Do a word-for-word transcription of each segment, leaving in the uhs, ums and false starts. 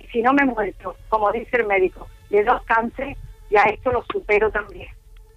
si no me he muerto, como dice el médico, de dos cánceres, ya esto lo supero también.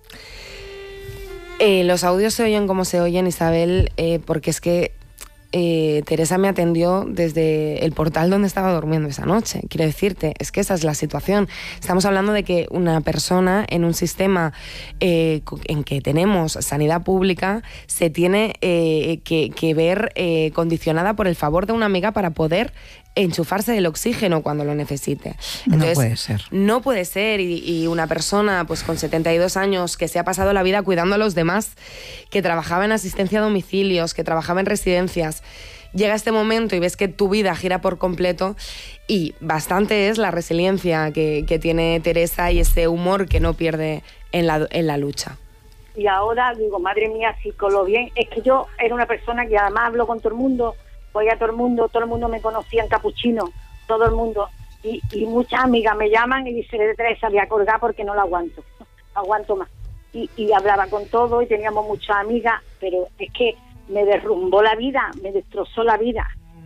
Eh, los audios se oyen como se oyen, Isabel, eh, porque es que eh, Teresa me atendió desde el portal donde estaba durmiendo esa noche. Quiero decirte, es que esa es la situación. Estamos hablando de que una persona en un sistema eh, en que tenemos sanidad pública se tiene eh, que, que ver eh, condicionada por el favor de una amiga para poder enchufarse el oxígeno cuando lo necesite. Entonces, no puede ser. No puede ser. Y, y una persona pues con setenta y dos años que se ha pasado la vida cuidando a los demás, que trabajaba en asistencia a domicilios, que trabajaba en residencias, llega este momento y ves que tu vida gira por completo, y bastante es la resiliencia que, que tiene Teresa y ese humor que no pierde en la, en la lucha. Y ahora digo, madre mía, si con lo bien, es que yo era una persona que además hablo con todo el mundo, voy a todo el mundo, todo el mundo me conocía en capuchino, todo el mundo, y, y muchas amigas me llaman y dicen, Teresa, voy a colgar porque no la aguanto, no aguanto más. Y, y hablaba con todo y teníamos muchas amigas, pero es que me derrumbó la vida, me destrozó la vida.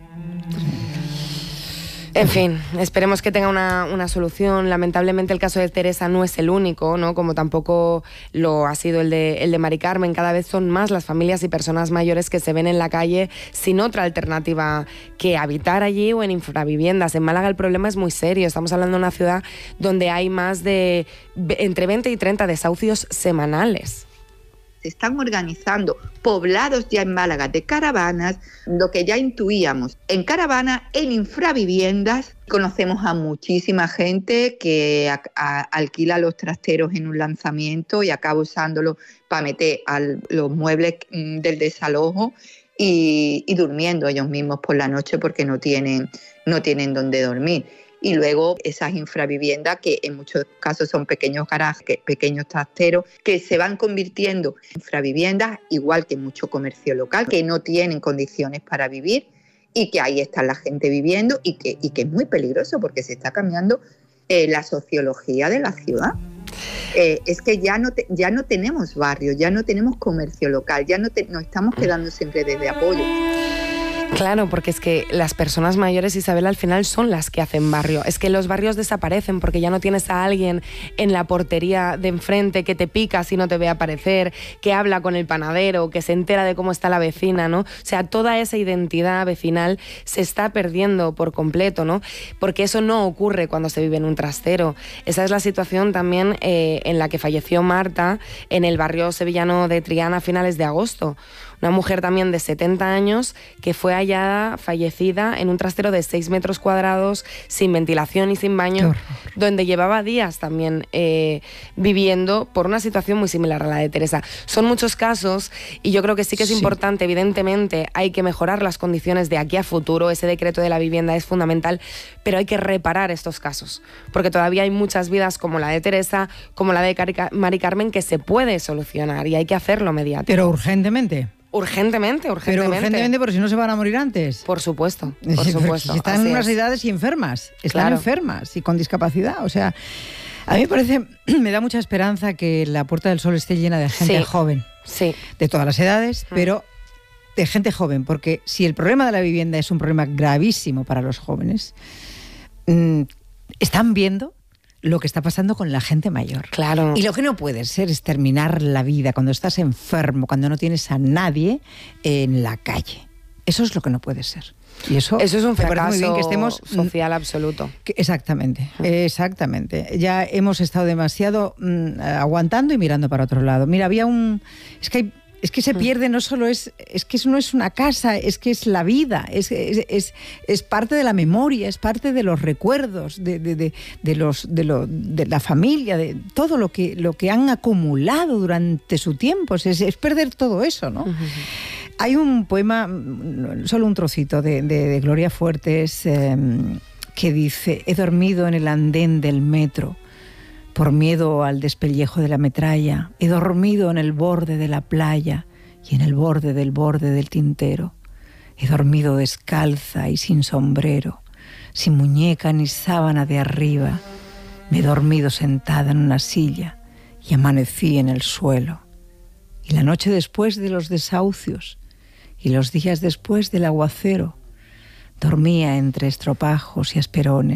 En fin, esperemos que tenga una, una solución. Lamentablemente el caso de Teresa no es el único, ¿no? Como tampoco lo ha sido el de, el de Mari Carmen. Cada vez son más las familias y personas mayores que se ven en la calle sin otra alternativa que habitar allí o en infraviviendas. En Málaga el problema es muy serio. Estamos hablando de una ciudad donde hay más de entre veinte y treinta desahucios semanales. Se están organizando poblados ya en Málaga de caravanas, lo que ya intuíamos, en caravanas, en infraviviendas. Conocemos a muchísima gente que a, a, alquila los trasteros en un lanzamiento y acaba usándolo para meter al, los muebles mm, del desalojo y, y durmiendo ellos mismos por la noche porque no tienen, no tienen dónde dormir. Y luego esas infraviviendas, que en muchos casos son pequeños garajes, pequeños trasteros, que se van convirtiendo en infraviviendas, igual que mucho comercio local, que no tienen condiciones para vivir y que ahí está la gente viviendo y que, y que es muy peligroso porque se está cambiando eh, la sociología de la ciudad. Eh, es que ya no, te, ya no tenemos barrios, ya no tenemos comercio local, ya no te, nos estamos quedando siempre desde apoyo. Claro, porque es que las personas mayores, Isabel, al final son las que hacen barrio. Es que los barrios desaparecen porque ya no tienes a alguien en la portería de enfrente que te pica si no te ve aparecer, que habla con el panadero, que se entera de cómo está la vecina, ¿no? O sea, toda esa identidad vecinal se está perdiendo por completo, ¿no? Porque eso no ocurre cuando se vive en un trastero. Esa es la situación también eh, en la que falleció Marta en el barrio sevillano de Triana a finales de agosto. Una mujer también de setenta años que fue hallada fallecida en un trastero de seis metros cuadrados, sin ventilación y sin baño, donde llevaba días también eh, viviendo por una situación muy similar a la de Teresa. Son muchos casos y yo creo que sí que es sí. importante, evidentemente hay que mejorar las condiciones de aquí a futuro, ese decreto de la vivienda es fundamental, pero hay que reparar estos casos, porque todavía hay muchas vidas como la de Teresa, como la de Carica- Mari Carmen, que se puede solucionar y hay que hacerlo mediático. Pero urgentemente. Urgentemente, urgentemente. Pero urgentemente, porque si no se van a morir antes. Por supuesto, por supuesto. Si están en unas edades y enfermas, están claro. enfermas y con discapacidad. O sea, a mí me parece, me da mucha esperanza que la Puerta del Sol esté llena de gente sí. joven. Sí. De todas las edades, mm. pero de gente joven. Porque si el problema de la vivienda es un problema gravísimo para los jóvenes, mmm, están viendo lo que está pasando con la gente mayor. Claro. Y lo que no puede ser es terminar la vida cuando estás enfermo, cuando no tienes a nadie en la calle. Eso es lo que no puede ser. Y eso, eso es un fracaso muy bien que estemos, social absoluto. Que, exactamente, exactamente. Ya hemos estado demasiado mmm, aguantando y mirando para otro lado. Mira, había un... Es que hay... Es que se pierde, no solo es, es que eso no es una casa, es que es la vida, es, es, es, es parte de la memoria, es parte de los recuerdos, de, de, de, de, los, de, lo, de la familia, de todo lo que, lo que han acumulado durante su tiempo, es, es perder todo eso, ¿no? Uh-huh. Hay un poema, solo un trocito de, de, de Gloria Fuertes, eh, que dice: he dormido en el andén del metro, por miedo al despellejo de la metralla, he dormido en el borde de la playa y en el borde del borde del tintero. He dormido descalza y sin sombrero, sin muñeca ni sábana de arriba. Me he dormido sentada en una silla y amanecí en el suelo. Y la noche después de los desahucios y los días después del aguacero, dormía entre estropajos y esperones.